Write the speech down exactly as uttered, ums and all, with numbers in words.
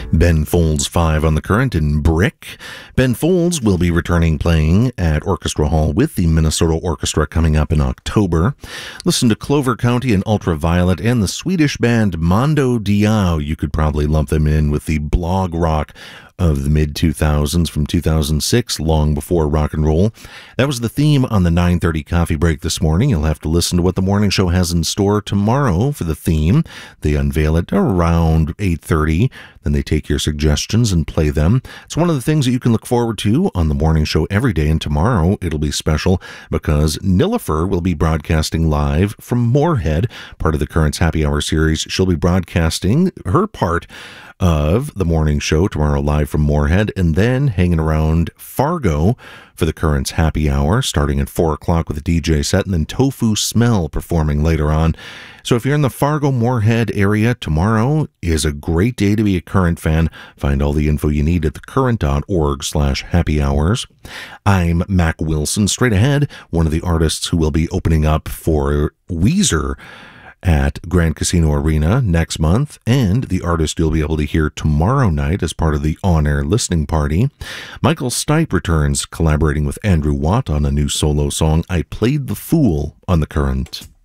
Ben Folds five on the Current in Brick. Ben Folds will be returning playing at Orchestra Hall with the Minnesota Orchestra coming up in October. Listen to Clover County and Ultraviolet and the Swedish band Mondo Diao. You could probably lump them in with the blog rock of the mid two thousands from two thousand six, long before rock and roll. That was the theme on the nine thirty coffee break this morning. You'll have to listen to what the morning show has in store tomorrow for the theme. They unveil it around eight thirty. Then they take your suggestions and play them. It's one of the things that you can look forward to on the morning show every day, and tomorrow it'll be special because Nilifer will be broadcasting live from Moorhead, part of the Current's Happy Hour series. She'll be broadcasting her part of the morning show tomorrow live from Moorhead, and then hanging around Fargo for the Current's Happy Hour, starting at four o'clock with a D J set, and then Tofu Smell performing later on. So if you're in the Fargo-Moorhead area, tomorrow is a great day to be a Current fan. Find all the info you need at thecurrent.org slash happy hours. I'm Mac Wilson. Straight ahead, one of the artists who will be opening up for Weezer at Grand Casino Arena next month, and the artist you'll be able to hear tomorrow night as part of the on-air listening party. Michael Stipe returns, collaborating with Andrew Watt on a new solo song, I Played the Fool, on the Current.